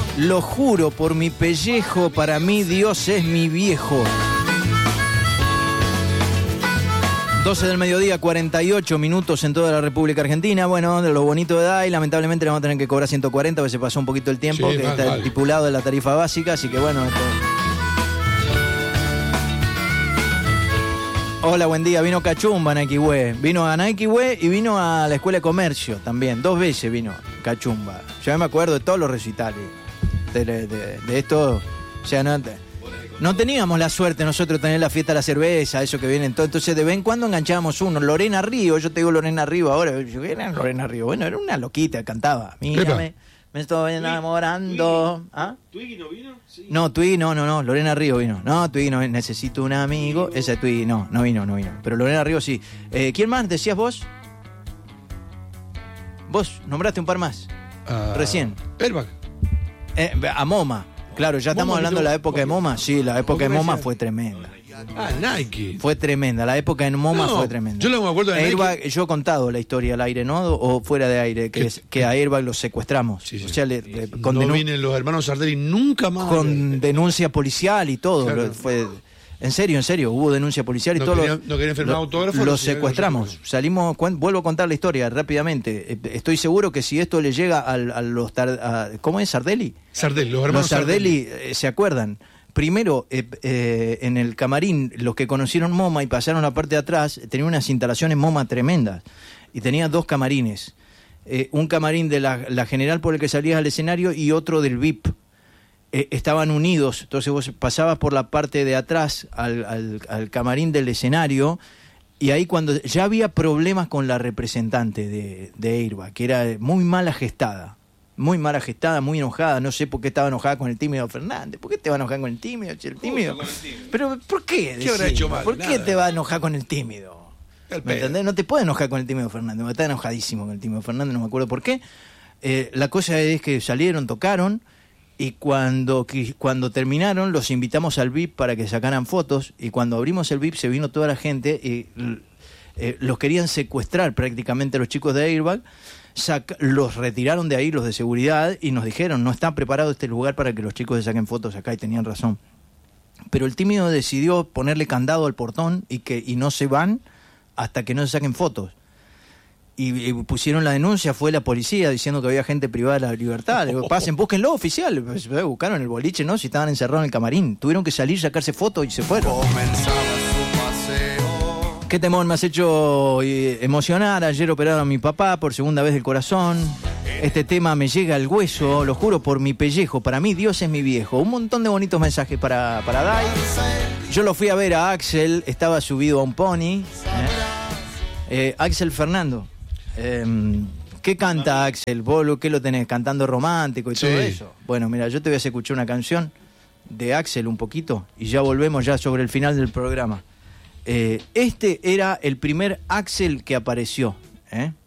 Lo juro por mi pellejo, para mí Dios es mi viejo. 12 del mediodía, 48 minutos en toda la República Argentina. Bueno, de lo bonito de DAI, lamentablemente le vamos a tener que cobrar 140, porque se pasó un poquito el tiempo, sí, que está estipulado de la tarifa básica, así que bueno. Hola, buen día. Vino Cachumba a Naiquihue. Vino a Naiquihue y vino a la Escuela de Comercio también. 2 veces vino Cachumba. Yo me acuerdo de todos los recitales de esto. O sea, no teníamos la suerte nosotros de tener la fiesta de la cerveza, eso que vienen todo. Entonces de vez en cuando enganchábamos uno. Lorena Río, yo te digo Lorena Río ahora. Yo, ¿qué era Lorena Río? Bueno, era una loquita, cantaba. Mírame, me estoy enamorando. ¿Ah? ¿Twiggy no vino? Sí. No, Twiggy no. Lorena Río vino. No, Twiggy no, necesito un amigo. Esa Twiggy no vino. Pero Lorena Río sí. ¿Quién más decías vos? Vos nombraste un par más. Recién. Airbag. A Moma. Claro, ya estamos hablando de la época de Moma. Sí, la época de Moma fue tremenda. Nike. Fue tremenda, la época en MoMA fue tremenda. Yo no me acuerdo de Airbag, Nike. Yo he contado la historia al aire, ¿no? O fuera de aire, que a Airbag lo secuestramos. Sí. O sea, no vienen los hermanos Sardelli nunca más. Con denuncia policial y todo. Claro. Fue... En serio, hubo denuncia policial y no todo. No querían firmar autógrafos. Lo secuestramos. Salimos, vuelvo a contar la historia rápidamente. Estoy seguro que si esto le llega a los... ¿Cómo es? ¿Sardelli? Sardelli, los hermanos Sardelli. ¿Se acuerdan? Primero, en el camarín, los que conocieron MoMA y pasaron la parte de atrás, tenían unas instalaciones MoMA tremendas. Y tenía 2 camarines. Un camarín de la general por el que salías al escenario y otro del VIP. Estaban unidos, entonces vos pasabas por la parte de atrás al camarín del escenario, y ahí cuando ya había problemas con la representante de Airbag, que era muy mala gestada, muy enojada. No sé por qué estaba enojada con el tímido Fernández. ¿Por qué te va a enojar con el tímido? El tímido. Pero ¿por qué? ¿Qué habrá hecho mal? ¿Por qué te va a enojar con el tímido? ¿Me entendés? No te puede enojar con el tímido Fernández. Está enojadísimo con el tímido Fernández, no me acuerdo por qué. La cosa es que salieron, tocaron, y cuando terminaron los invitamos al VIP para que sacaran fotos, y cuando abrimos el VIP se vino toda la gente y los querían secuestrar prácticamente los chicos de Airbag. Los retiraron de ahí los de seguridad y nos dijeron, no está preparado este lugar para que los chicos se saquen fotos acá, y tenían razón. Pero el tímido decidió ponerle candado al portón y no se van hasta que no se saquen fotos. Y pusieron la denuncia, fue la policía diciendo que había gente privada de la libertad. Le digo, pasen, búsquenlo, oficial. Buscaron el boliche, ¿no? Si estaban encerrados en el camarín. Tuvieron que salir, sacarse fotos y se fueron. Qué temor me has hecho emocionar. Ayer operaron a mi papá por 2ª vez del corazón. Este tema me llega al hueso, lo juro por mi pellejo. Para mí Dios es mi viejo. Un montón de bonitos mensajes para Dai. Yo lo fui a ver a Axel, estaba subido a un pony. Axel Fernando. ¿Qué canta Axel? ¿Vos qué lo tenés? ¿Cantando romántico y todo eso? Bueno, mira, yo te voy a hacer escuchar una canción de Axel un poquito y ya volvemos ya sobre el final del programa. Este era el primer Axel que apareció,